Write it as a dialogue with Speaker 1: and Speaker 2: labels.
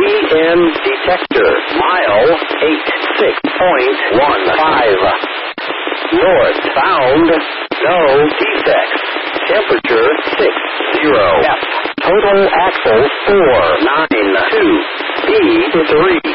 Speaker 1: EM detector. Mile 86.15. Northbound. No defects. Temperature 60. F. Total axle 492. Speed 3.